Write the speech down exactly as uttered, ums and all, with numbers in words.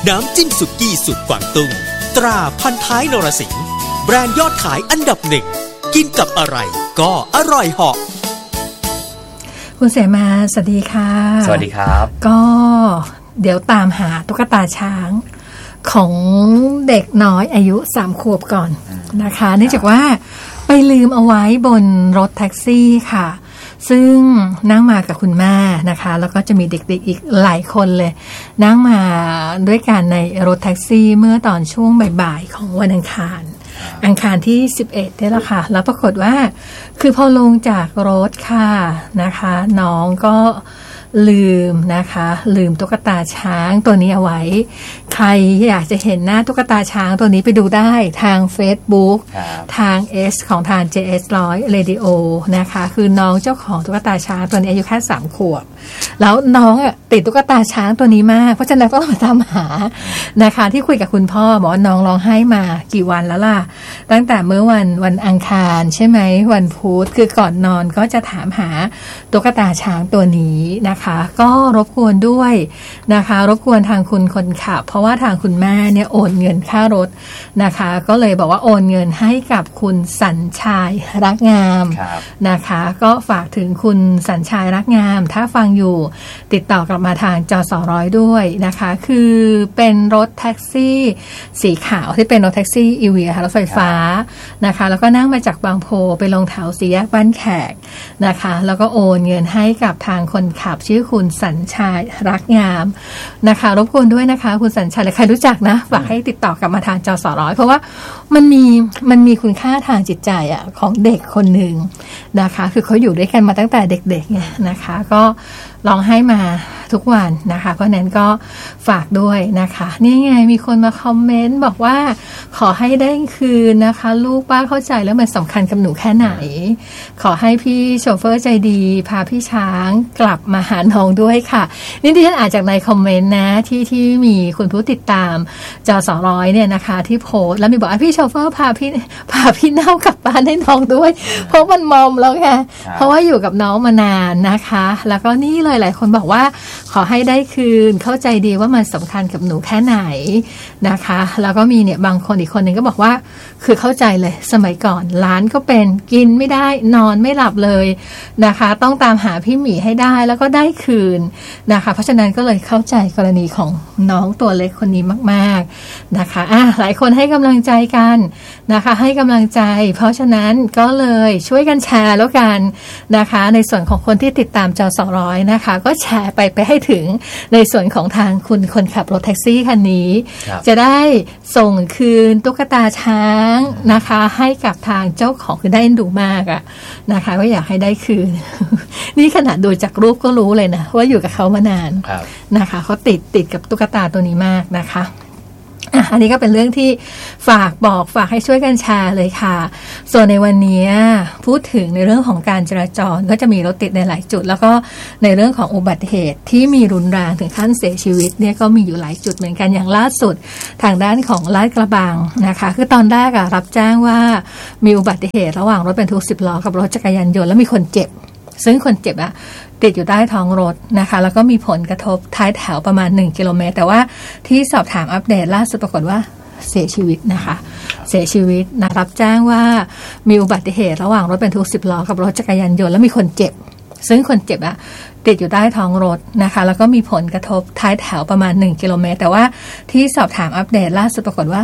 น้ำจิ้มสุกี้สุดกวางตุ้งตราพันท้ายนรสิงห์แบรนด์ยอดขายอันดับหนึ่งกินกับอะไรก็อร่อยเหาะคุณเสมาสวัสดีค่ะสวัสดีครับก็เดี๋ยวตามหาตุ๊กตาช้างของเด็กน้อยอายุสามขวบก่อนนะคะเนื่องจากว่าไปลืมเอาไว้บนรถแท็กซี่ค่ะซึ่งนั่งมากับคุณแม่นะคะแล้วก็จะมีเด็กๆอีกหลายคนเลยนั่งมาด้วยกันในรถแท็กซี่เมื่อตอนช่วงบ่ายๆของวันอังคารอังคารที่สิบเอ็ดได้แล้วค่ะแล้วปรากฏว่าคือพอลงจากรถค่ะนะคะน้องก็ลืมนะคะลืมตุ๊กตาช้างตัวนี้เอาไว้ใครอยากจะเห็นหน้าตุ๊กตาช้างตัวนี้ไปดูได้ทาง Facebook ทาง S ของทาง เจ เอส หนึ่งร้อย Radio นะคะคือน้องเจ้าของตุ๊กตาช้างตัวนี้อายุแค่สามขวบแล้วน้องอ่ะติดตุ๊กตาช้างตัวนี้มากเพราะฉะนั้นต้องมาตามหานะคะที่คุยกับคุณพ่อบอกว่าน้องร้องไห้มากี่วันแล้วล่ะตั้งแต่เมื่อวันวันอังคารใช่ไหมวันพุธคือก่อนนอนก็จะถามหาตุ๊กตาช้างตัวนี้นะคะก็รบกวนด้วยนะคะรบกวนทางคุณคนขับเพราะว่าทางคุณแม่เนี่ยโอนเงินค่ารถนะคะก็เลยบอกว่าโอนเงินให้กับคุณสัญชัยรักงามนะคะก็ฝากถึงคุณสัญชัยรักงามถ้าฟังอยู่ติดต่อกลับมาทางจสร้อยด้วยนะคะคือเป็นรถแท็กซี่สีขาวที่เป็นรถแท็กซี่อีวีค่ะรถไฟฟ้านะคะแล้วก็นั่งมาจากบางโพไปลงแถวสี่แยกบ้านแขกนะคะแล้วก็โอนเงินให้กับทางคนขับชื่อคุณสัญชัยรักงามนะคะรบกวนด้วยนะคะคุณสัญชัยใครรู้จักนะฝากให้ติดต่อกลับมาทางจสร้อยเพราะว่ามันมีมันมีคุณค่าทางจิตใจอ่ะของเด็กคนหนึ่งนะคะคือเขาอยู่ด้วยกันมาตั้งแต่เด็กๆไงนะคะก็ร้องไห้มาทุกวันนะคะเพราะนั้นก็ฝากด้วยนะคะนี่ไงมีคนมาคอมเมนต์บอกว่าขอให้ได้คืนนะคะลูกป้าเข้าใจแล้วมันสำคัญกับหนูแค่ไหนขอให้พี่โชเฟอร์ใจดีพาพี่ช้างกลับมาหาน้องด้วยค่ะนี่ที่ฉันอ่านจากในคอมเมนต์นะที่ที่มีคุณผู้ติดตามจสร้อยเนี่ยนะคะที่โพสแล้วมีบอกพี่โชเฟอร์พาพี่พาพี่เน่ากลับบ้านให้น้องด้วยเพราะมันมอมแล้วไงเพราะว่าอยู่กับน้องมานานนะคะแล้วก็นี่เลยหลายคนบอกว่าขอให้ได้คืนเข้าใจดีว่ามันสำคัญกับหนูแค่ไหนนะคะแล้วก็มีเนี่ยบางคนอีกคนหนึ่งก็บอกว่าคือเข้าใจเลยสมัยก่อนร้านก็เป็นกินไม่ได้นอนไม่หลับเลยนะคะต้องตามหาพี่หมีให้ได้แล้วก็ได้คืนนะคะเพราะฉะนั้นก็เลยเข้าใจกรณีของน้องตัวเล็กคนนี้มากๆนะคะอ่ะหลายคนให้กำลังใจกันนะคะให้กำลังใจเพราะฉะนั้นก็เลยช่วยกันแชร์แล้วกันนะคะในส่วนของคนที่ติดตามจสร้อยนะคะก็แชร์ไปไปให้ถึงในส่วนของทางคุณคนขับรถแท็กซี่คันนี้จะได้ส่งคืนตุ๊กตาช้างนะคะให้กับทางเจ้าของคือได้ดูมากอะนะคะก็อยากให้ได้คืน นี่ขนาดดูจากรูปก็รู้เลยนะว่าอยู่กับเขามานานนะคะเขาติดติดกับตุ๊กตาตัวนี้มากนะคะอันนี้ก็เป็นเรื่องที่ฝากบอกฝากให้ช่วยกันแชร์เลยค่ะส่วนในวันนี้พูดถึงในเรื่องของการจราจรก็จะมีรถติดในหลายจุดแล้วก็ในเรื่องของอุบัติเหตุที่มีรุนแรงถึงขั้นเสียชีวิตเนี่ยก็มีอยู่หลายจุดเหมือนกันอย่างล่าสุดทางด้านของลาดกระบังนะคะคือตอนแรกอะรับแจ้งว่ามีอุบัติเหตุระหว่างรถบรรทุกสิบล้อกับรถจักรยานยนต์แล้วมีคนเจ็บซึ่งคนเจ็บอะติดอยู่ใต้ท้องรถนะคะแล้วก็มีผลกระทบท้ายแถวประมาณหนึ่งกิโลเมตรแต่ว่าที่สอบถามอัปเดตล่าสุดปรากฏว่าเสียชีวิตนะคะเสียชีวิตนะรับแจ้งว่ามีอุบัติเหตุระหว่างรถบรรทุกสิบล้อกับรถจักรยานยนต์แล้วมีคนเจ็บซึ่งคนเจ็บอะติดอยู่ใต้ท้องรถนะคะแล้วก็มีผลกระทบท้ายแถวประมาณหนึ่งกิโลเมตรแต่ว่าที่สอบถามอัปเดตล่าสุดปรากฏว่า